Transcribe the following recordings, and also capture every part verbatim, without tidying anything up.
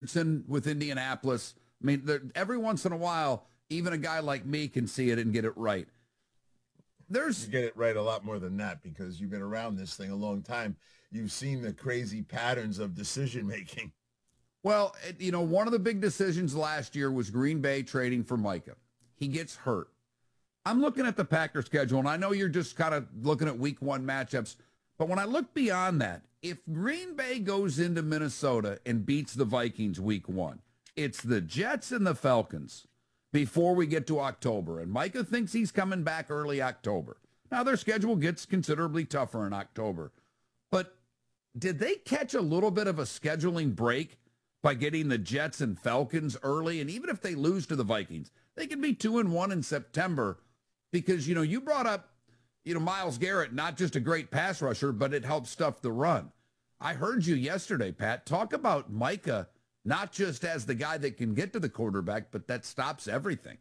Richardson with Indianapolis. I mean, every once in a while, even a guy like me can see it and get it right. There's You get it right a lot more than that because you've been around this thing a long time. You've seen the crazy patterns of decision making. Well, you know, one of the big decisions last year was Green Bay trading for Micah. He gets hurt. I'm looking at the Packers schedule, and I know you're just kind of looking at week one matchups, but when I look beyond that, if Green Bay goes into Minnesota and beats the Vikings week one, it's the Jets and the Falcons before we get to October, and Micah thinks he's coming back early October. Now, their schedule gets considerably tougher in October, but did they catch a little bit of a scheduling break by getting the Jets and Falcons early? And even if they lose to the Vikings, they can be two and one in September because, you know, you brought up, you know, Myles Garrett, not just a great pass rusher, but it helps stuff the run. I heard you yesterday, Pat, talk about Micah not just as the guy that can get to the quarterback, but that stops everything.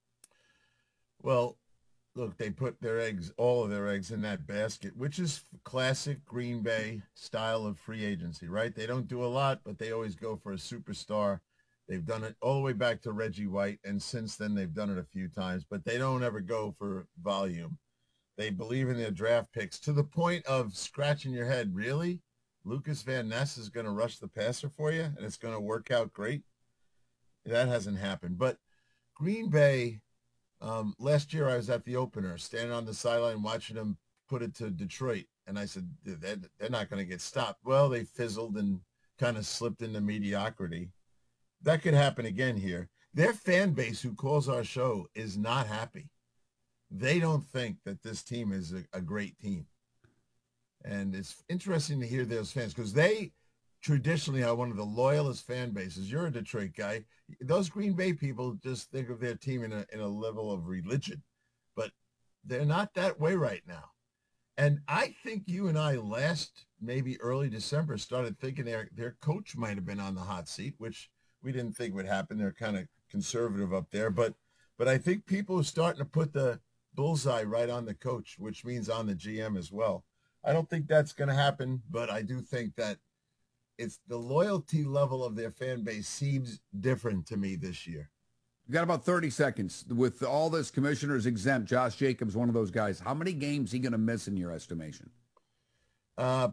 Well, look, they put their eggs, all of their eggs in that basket, which is classic Green Bay style of free agency, right? They don't do a lot, but they always go for a superstar. They've done it all the way back to Reggie White, and since then they've done it a few times, but they don't ever go for volume. They believe in their draft picks to the point of scratching your head. Really? Lucas Van Ness is going to rush the passer for you, and it's going to work out great? That hasn't happened. But Green Bay, um, last year I was at the opener, standing on the sideline watching them put it to Detroit, and I said, they're, they're not going to get stopped. Well, they fizzled and kind of slipped into mediocrity. That could happen again here. Their fan base who calls our show is not happy. They don't think that this team is a, a great team. And it's interesting to hear those fans because they traditionally are one of the loyalist fan bases. You're a Detroit guy. Those Green Bay people just think of their team in a, in a level of religion, but they're not that way right now. And I think you and I last, maybe early December, started thinking their, their coach might have been on the hot seat, which we didn't think would happen. They're kind of conservative up there. But but I think people are starting to put the bullseye right on the coach, which means on the G M as well. I don't think that's going to happen, but I do think that it's the loyalty level of their fan base seems different to me this year. You got about thirty seconds. With all this commissioners exempt, Josh Jacobs, one of those guys, how many games he going to miss in your estimation? Uh,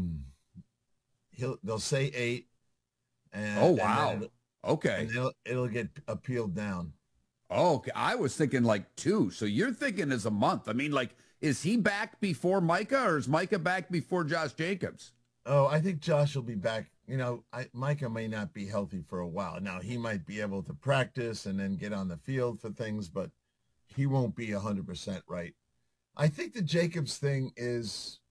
he'll they'll say eight. And, oh, wow. And okay. And it'll, it'll get appealed down. Oh, okay. I was thinking like two. So you're thinking as a month. I mean, like, is he back before Micah or is Micah back before Josh Jacobs? Oh, I think Josh will be back. You know, I, Micah may not be healthy for a while. Now, he might be able to practice and then get on the field for things, but he won't be one hundred percent right. I think the Jacobs thing is,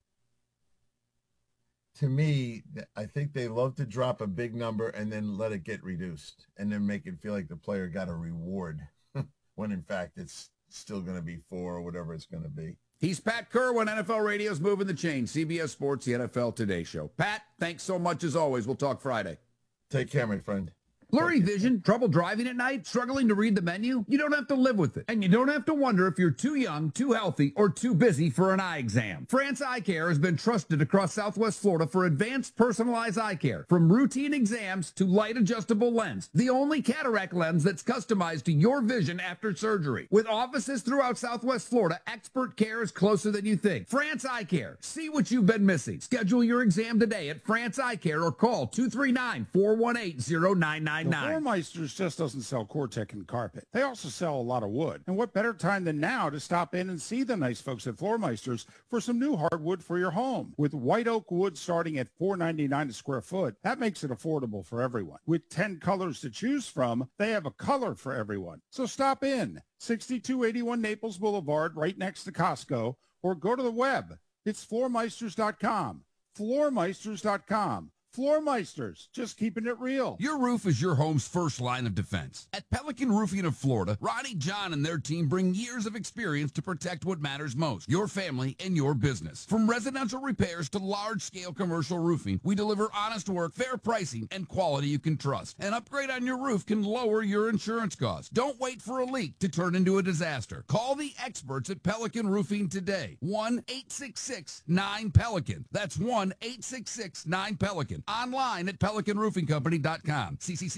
to me, I think they love to drop a big number and then let it get reduced and then make it feel like the player got a reward when, in fact, it's still going to be four or whatever it's going to be. He's Pat Kerwin, N F L Radio's Moving the Chain, C B S Sports, the N F L Today Show. Pat, thanks so much as always. We'll talk Friday. Take care, my friend. Blurry vision, trouble driving at night, struggling to read the menu? You don't have to live with it. And you don't have to wonder if you're too young, too healthy, or too busy for an eye exam. France Eye Care has been trusted across Southwest Florida for advanced personalized eye care. From routine exams to light adjustable lens. The only cataract lens that's customized to your vision after surgery. With offices throughout Southwest Florida, expert care is closer than you think. France Eye Care. See what you've been missing. Schedule your exam today at France Eye Care or call two three nine, four one eight, zero nine nine. Floormeisters just doesn't sell Cortec and carpet. They also sell a lot of wood. And what better time than now to stop in and see the nice folks at Floormeisters for some new hardwood for your home. With white oak wood starting at four ninety-nine a square foot, that makes it affordable for everyone. With ten colors to choose from, they have a color for everyone. So stop in. sixty-two eighty-one Naples Boulevard, right next to Costco, or go to the web. It's floormeisters dot com. floormeisters dot com. Floormeisters, just keeping it real. Your roof is your home's first line of defense. At Pelican Roofing of Florida, Ronnie John and their team bring years of experience to protect what matters most, your family and your business. From residential repairs to large-scale commercial roofing, we deliver honest work, fair pricing, and quality you can trust. An upgrade on your roof can lower your insurance costs. Don't wait for a leak to turn into a disaster. Call the experts at Pelican Roofing today. one eight six six nine Pelican. That's one eight six six nine Pelican. Online at pelican roofing company dot com. C C C